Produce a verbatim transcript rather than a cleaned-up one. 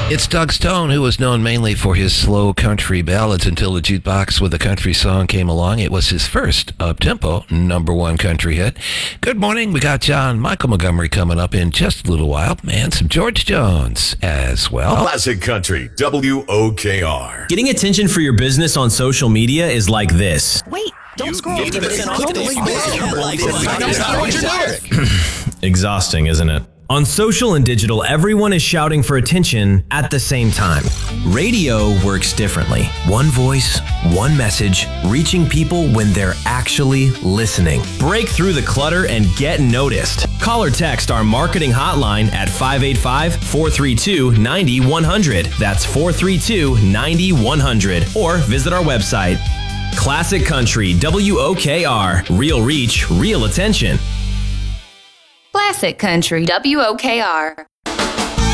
It's Doug Stone, who was known mainly for his slow country ballads until the jukebox with a country song came along. It was his first up-tempo number one country hit. Good morning. We got John Michael Montgomery coming up in just a little while, and some George Jones as well. Classic Country, W O K R. Getting attention for your business on social media is like this. Wait, don't you scroll. fifty percent off Exhausting, isn't it? On social and digital, everyone is shouting for attention at the same time. Radio works differently. One voice, one message, reaching people when they're actually listening. Break through the clutter and get noticed. Call or text our marketing hotline at five eight five, four three two, nine one zero zero. That's four three two, nine one zero zero. Or visit our website. Classic Country, W O K R. Real reach, real attention. Classic Country, W O K R.